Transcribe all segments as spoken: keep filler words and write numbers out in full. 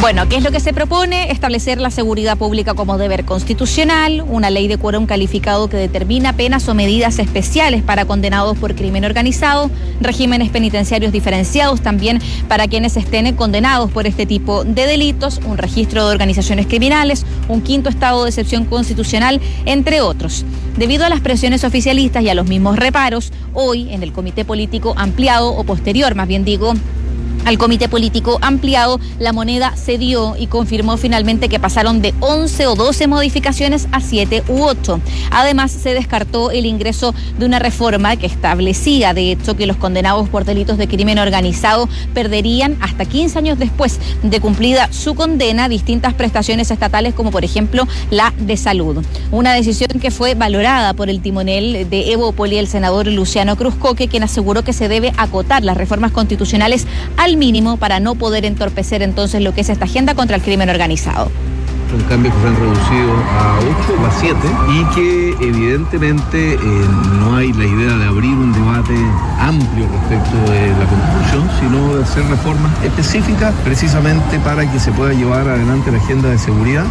Bueno, ¿qué es lo que se propone? Establecer la seguridad pública como deber constitucional, una ley de quórum calificado que determina penas o medidas especiales para condenados por crimen organizado, regímenes penitenciarios diferenciados también para quienes estén condenados por este tipo de delitos, un registro de organizaciones criminales, un quinto estado de excepción constitucional, entre otros. Debido a las presiones oficialistas y a los mismos reparos, hoy en el Comité Político Ampliado, o posterior, más bien digo, al Comité Político Ampliado, la Moneda cedió y confirmó finalmente que pasaron de once o doce modificaciones a siete u ocho. Además, se descartó el ingreso de una reforma que establecía, de hecho, que los condenados por delitos de crimen organizado perderían hasta quince años después de cumplida su condena distintas prestaciones estatales, como por ejemplo la de salud. Una decisión que fue valorada por el timonel de Evópoli, el senador Luciano Cruzcoque, quien aseguró que se debe acotar las reformas constitucionales al mínimo para no poder entorpecer entonces lo que es esta agenda contra el crimen organizado. Son cambios que se han reducido a ocho o a siete y que evidentemente eh, no hay la idea de abrir un debate amplio respecto de la Constitución, sino de hacer reformas específicas precisamente para que se pueda llevar adelante la agenda de seguridad.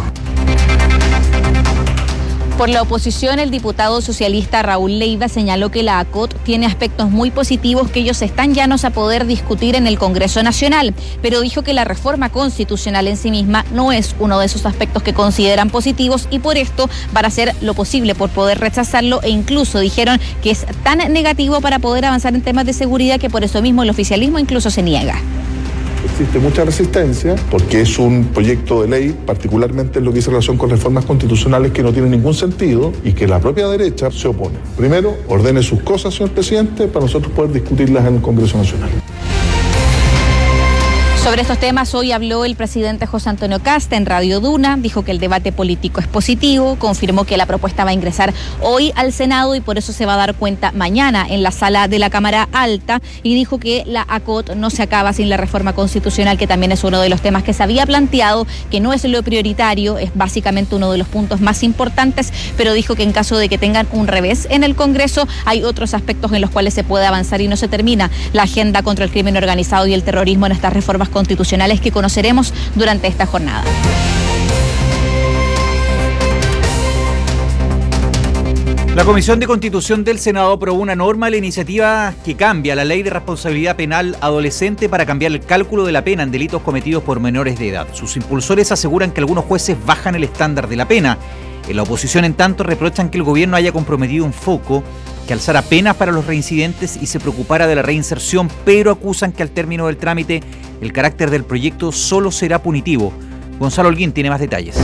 Por la oposición, el diputado socialista Raúl Leiva señaló que la A C O T tiene aspectos muy positivos que ellos están llanos a poder discutir en el Congreso Nacional, pero dijo que la reforma constitucional en sí misma no es uno de esos aspectos que consideran positivos y por esto van a hacer lo posible por poder rechazarlo e incluso dijeron que es tan negativo para poder avanzar en temas de seguridad que por eso mismo el oficialismo incluso se niega. Existe mucha resistencia porque es un proyecto de ley, particularmente en lo que dice relación con reformas constitucionales que no tienen ningún sentido y que la propia derecha se opone. Primero, ordene sus cosas, señor presidente, para nosotros poder discutirlas en el Congreso Nacional. Sobre estos temas hoy habló el presidente José Antonio Kast en Radio Duna, dijo que el debate político es positivo, confirmó que la propuesta va a ingresar hoy al Senado y por eso se va a dar cuenta mañana en la sala de la Cámara Alta y dijo que la A C O T no se acaba sin la reforma constitucional, que también es uno de los temas que se había planteado, que no es lo prioritario, es básicamente uno de los puntos más importantes, pero dijo que en caso de que tengan un revés en el Congreso hay otros aspectos en los cuales se puede avanzar y no se termina la agenda contra el crimen organizado y el terrorismo en estas reformas constitucionales que conoceremos durante esta jornada. La Comisión de Constitución del Senado aprobó una norma a la iniciativa que cambia la Ley de Responsabilidad Penal Adolescente para cambiar el cálculo de la pena en delitos cometidos por menores de edad. Sus impulsores aseguran que algunos jueces bajan el estándar de la pena. En la oposición, en tanto, reprochan que el gobierno haya comprometido un foco que alzara penas para los reincidentes y se preocupara de la reinserción, pero acusan que al término del trámite el carácter del proyecto solo será punitivo. Gonzalo Holguín tiene más detalles.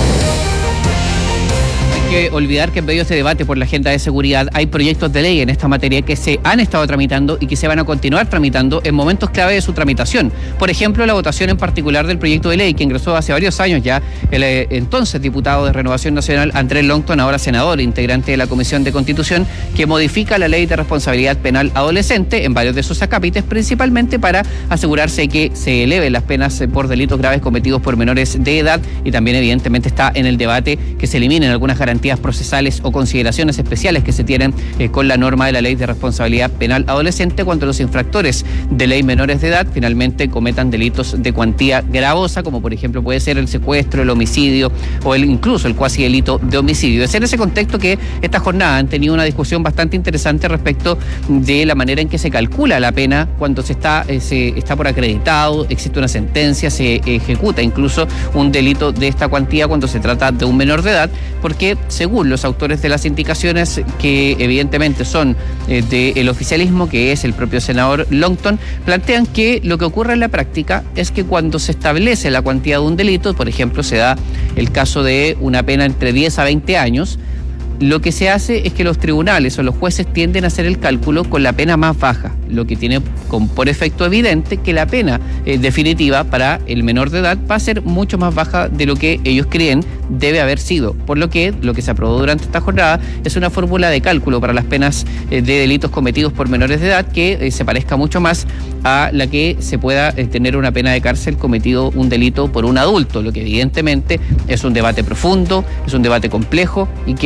Que olvidar que en medio de este debate por la agenda de seguridad hay proyectos de ley en esta materia que se han estado tramitando y que se van a continuar tramitando en momentos clave de su tramitación. Por ejemplo, la votación en particular del proyecto de ley que ingresó hace varios años ya el eh, entonces diputado de Renovación Nacional Andrés Longton, ahora senador, integrante de la Comisión de Constitución, que modifica la Ley de Responsabilidad Penal Adolescente en varios de sus acápites, principalmente para asegurarse que se eleven las penas por delitos graves cometidos por menores de edad y también evidentemente está en el debate que se eliminen algunas garantías procesales o consideraciones especiales que se tienen eh, con la norma de la Ley de Responsabilidad Penal Adolescente cuando los infractores de ley menores de edad finalmente cometan delitos de cuantía gravosa, como por ejemplo puede ser el secuestro, el homicidio o el incluso el cuasi delito de homicidio. Es en ese contexto que esta jornada han tenido una discusión bastante interesante respecto de la manera en que se calcula la pena cuando se está, eh, se está por acreditado, existe una sentencia, se ejecuta incluso un delito de esta cuantía cuando se trata de un menor de edad, porque según los autores de las indicaciones, que evidentemente son eh, del oficialismo, que es el propio senador Longton, plantean que lo que ocurre en la práctica es que cuando se establece la cuantía de un delito, por ejemplo, se da el caso de una pena entre diez a veinte años, lo que se hace es que los tribunales o los jueces tienden a hacer el cálculo con la pena más baja, lo que tiene con, por efecto evidente que la pena eh, definitiva para el menor de edad va a ser mucho más baja de lo que ellos creen debe haber sido, por lo que lo que se aprobó durante esta jornada es una fórmula de cálculo para las penas eh, de delitos cometidos por menores de edad que eh, se parezca mucho más a la que se pueda eh, tener una pena de cárcel cometido un delito por un adulto, lo que evidentemente es un debate profundo, es un debate complejo y que eh,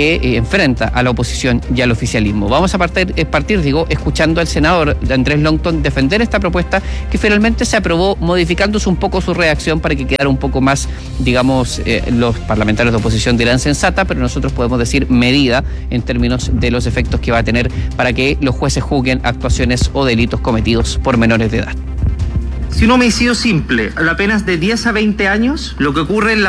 enfrenta a la oposición y al oficialismo. Vamos a partir, partir digo, escuchando al senador Andrés Longton defender esta propuesta que finalmente se aprobó, modificándose un poco su redacción para que quedara un poco más, digamos, eh, los parlamentarios de oposición dirán sensata, pero nosotros podemos decir medida en términos de los efectos que va a tener para que los jueces juzguen actuaciones o delitos cometidos por menores de edad. Si un homicidio simple, la pena es de diez a veinte años, lo que ocurre en la